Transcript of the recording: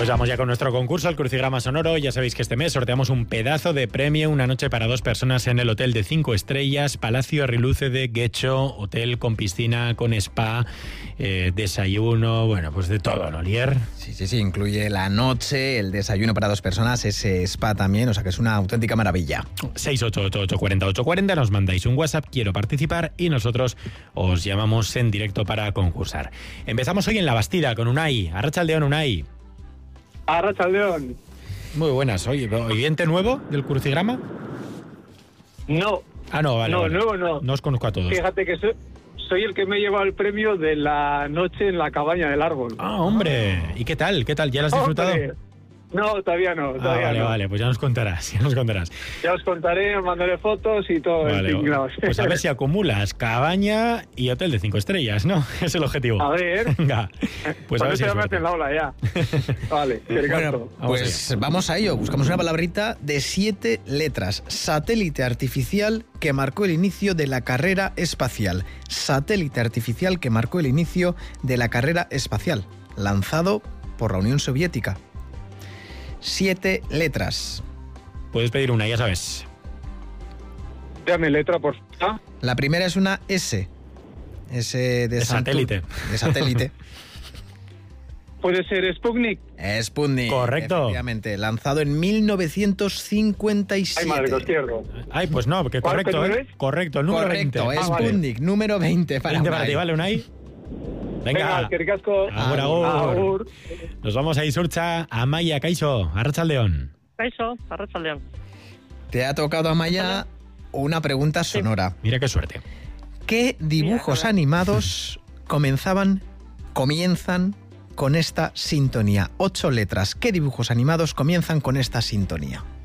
Pues vamos ya con nuestro concurso, el Crucigrama Sonoro. Ya sabéis que este mes sorteamos un pedazo de premio, una noche para 2 personas en el hotel de 5 estrellas, Palacio Riluce de Guecho, hotel con piscina, con spa, desayuno, bueno, pues de todo, ¿no, Lier? Sí, incluye la noche, el desayuno para 2 personas, ese spa también, o sea que es una auténtica maravilla. 688-840-840, nos mandáis un WhatsApp, quiero participar, y nosotros os llamamos en directo para concursar. Empezamos hoy en La Bastida con Unai. Arratsaldeon, Unai. Arratsaldeon. Muy buenas. Oye, ¿oyente nuevo del Crucigrama? No. Ah, no, vale. No, vale. nuevo no. No os conozco a todos. Fíjate que soy el que me lleva el premio de la noche en la cabaña del árbol. Ah, hombre. ¿Y qué tal? ¿Qué tal? ¿Ya lo has disfrutado? ¡Hombre! No, todavía no. Vale, pues ya nos contarás. Ya os contaré, os mandaré fotos y todo. Vale, claro. pues a ver si acumulas cabaña y hotel de 5 estrellas, ¿no? Es el objetivo. A ver. Venga, pues a ver si ya me hacen la ola ya. Vale, bueno, pues vamos a ello. Buscamos una palabrita de 7 letras. Satélite artificial que marcó el inicio de la carrera espacial. Satélite artificial que marcó el inicio de la carrera espacial. Lanzado por la Unión Soviética. 7 letras. Puedes pedir una, ya sabes. Dame letra, por favor. La primera es una S. S de satélite. De satélite. ¿Puede ser Sputnik? Sputnik. Correcto. Efectivamente, lanzado en 1957. Ay, madre, lo cierro. Ay, pues no, porque correcto, ¿eh? Correcto, el número 20. Sputnik, vale. número 20 para 20 para ti, ¿vale, Unai? Venga, que ricasco. Agur. Nos vamos a Isurtza, Amaia, Kaixo, Arratsaldeon. Kaixo, Arratsaldeon. Te ha tocado, Amaia, una pregunta sonora. Mira qué suerte. ¿Qué dibujos animados comienzan con esta sintonía? 8 letras. ¿Qué dibujos animados comienzan con esta sintonía?